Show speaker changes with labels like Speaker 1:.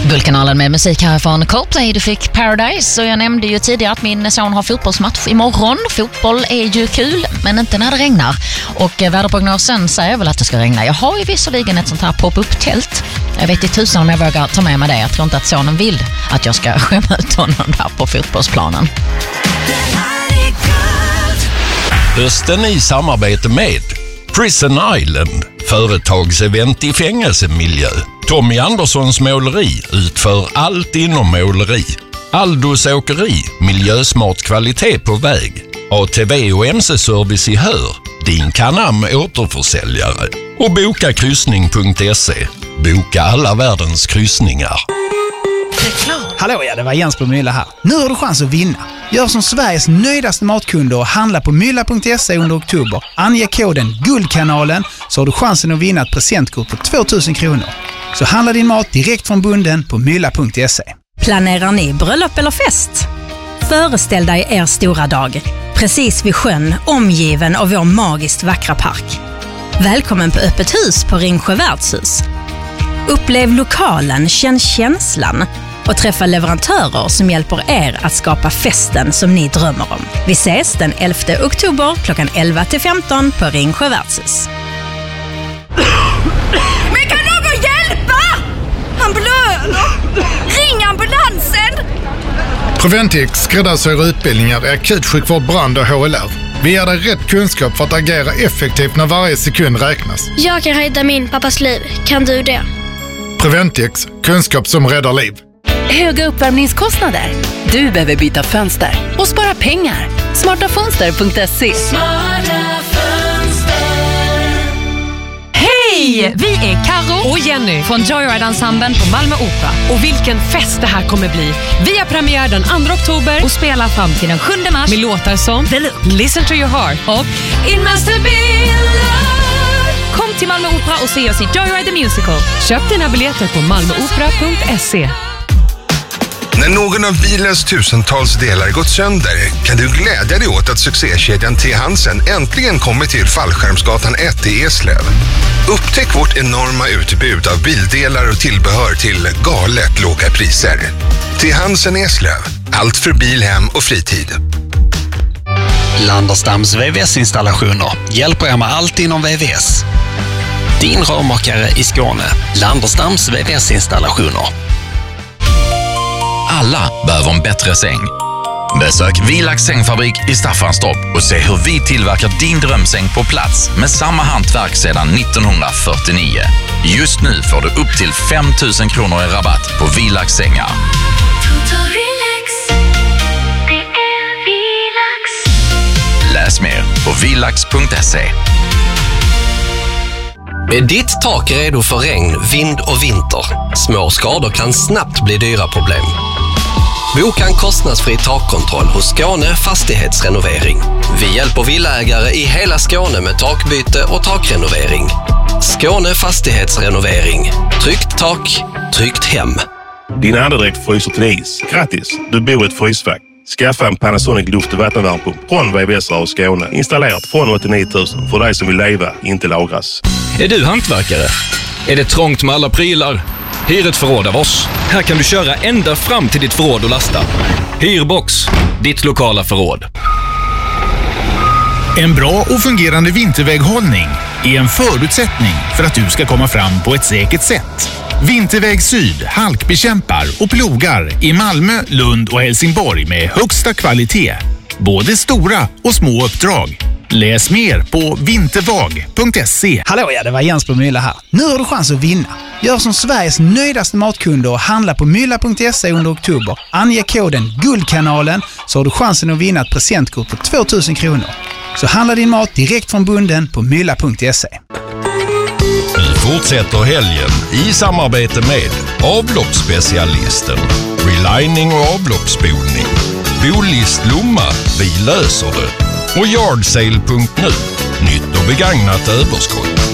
Speaker 1: Guldkanalen med musik härifrån Coldplay. Du fick Paradise och jag nämnde ju tidigare att min son har fotbollsmatch imorgon. Fotboll är ju kul, men inte när det regnar. Och väderprognosen säger väl att det ska regna. Jag har ju visserligen ett sånt här pop-up-tält. Jag vet inte tusan om jag vågar ta med mig det. Jag tror inte att sonen vill att jag ska skämma ut honom där på fotbollsplanen.
Speaker 2: Hösten i samarbete med Prison Island, företagsevent i fängelsemiljö. Tommy Anderssons måleri utför allt inom måleri. Aldos åkeri, miljösmart kvalitet på väg. ATV och MC-service i Hör, din Canam återförsäljare. Och bokakryssning.se, boka alla världens kryssningar.
Speaker 3: Hallå, ja, det var Jens på Mylla här. Nu har du chans att vinna. Gör som Sveriges nöjdaste matkunder och handla på mylla.se under oktober. Ange koden Guldkanalen så har du chansen att vinna ett presentkort på 2000 kronor. Så handla din mat direkt från bunden på mylla.se.
Speaker 4: Planerar ni bröllop eller fest? Föreställ dig er stora dag. Precis vid sjön, omgiven av vår magiskt vackra park. Välkommen på öppet hus på Ringsjö värdshus. Upplev lokalen, känn känslan och träffa leverantörer som hjälper er att skapa festen som ni drömmer om. Vi ses den 11 oktober klockan 11-15 på Ringsjö värdshus.
Speaker 5: Men kan någon hjälpa? Han blöder! Ring ambulansen!
Speaker 6: Preventix skräddarsyr utbildningar i akutsjukvård, brand och HLR. Vi ger dig rätt kunskap för att agera effektivt när varje sekund räknas.
Speaker 7: Jag kan rädda min pappas liv. Kan du det?
Speaker 6: Preventix, kunskap som räddar liv.
Speaker 8: Höga uppvärmningskostnader. Du behöver byta fönster och spara pengar. Smartafönster.se.
Speaker 9: Smarta fönster. Hej! Vi är Karo och Jenny från Joyride-ensemblen på Malmö Opera. Och vilken fest det här kommer bli. Vi har premiär den 2 oktober och spelar fram till den 7 mars med låtar som Listen to your heart och It must have been love. Kom till Malmö Opera och se oss i Joyride the Musical. Köp dina biljetter på malmoopera.se.
Speaker 10: När någon av bilens tusentals delar gått sönder kan du glädja dig åt att succékedjan T. Hansen äntligen kommer till Fallskärmsgatan 1 i Eslöv. Upptäck vårt enorma utbud av bildelar och tillbehör till galet låga priser. T. Hansen Eslöv. Allt för bil, hem och fritid.
Speaker 11: Landerstams VVS-installationer hjälper er med allt inom VVS. Din rörmakare i Skåne. Landerstams VVS-installationer.
Speaker 12: Alla behöver en bättre säng. Besök Vilax sängfabrik i Staffanstorp och se hur vi tillverkar din drömsäng på plats med samma hantverk sedan 1949. Just nu får du upp till 5 000 kronor i rabatt på Vilax sängar. Läs mer på vilax.se.
Speaker 13: Är ditt tak redo för regn, vind och vinter? Små skador kan snabbt bli dyra problem. Boka en kostnadsfri takkontroll hos Skåne Fastighetsrenovering. Vi hjälper villaägare i hela Skåne med takbyte och takrenovering. Skåne Fastighetsrenovering. Tryggt tak, tryggt hem.
Speaker 14: Din andedräkt fryser till is. Grattis, du bor i ett frysfack. Skaffa en Panasonic luft- och vattenvärmepump från VVS och Skåne. Installerat från 89 000 för dig som vill leva, inte lagras.
Speaker 15: Är du hantverkare? Är det trångt med alla prylar? Hyr ett förråd av oss. Här kan du köra ända fram till ditt förråd och lasta. Hyrbox, ditt lokala förråd.
Speaker 16: En bra och fungerande vinterväghållning är en förutsättning för att du ska komma fram på ett säkert sätt. Vinterväg Syd halkbekämpar och plogar i Malmö, Lund och Helsingborg med högsta kvalitet. Både stora och små uppdrag. Läs mer på vintervag.se.
Speaker 3: Hallå, ja, det var Jens på Mylla här. Nu har du chans att vinna. Gör som Sveriges nöjdaste matkunder och handla på mylla.se under oktober. Ange koden Guldkanalen så har du chansen att vinna ett presentkort på 2000 kronor. Så handla din mat direkt från bunden på mylla.se.
Speaker 2: Vi fortsätter helgen i samarbete med avloppsspecialisten, relining och avloppsspolning, Bolist Lomma, vi löser det, och Yardsale.nu, nytt och begagnat överskott.